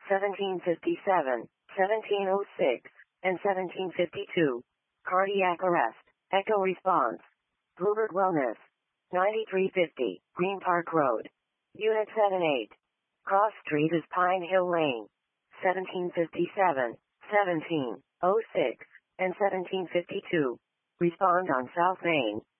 1757, 1706, and 1752. Cardiac arrest, echo response. Bluebird Wellness. 9350, Green Park Road. Unit 78. Cross Street is Pine Hill Lane. 1757, 1706, and 1752. Respond on South Main.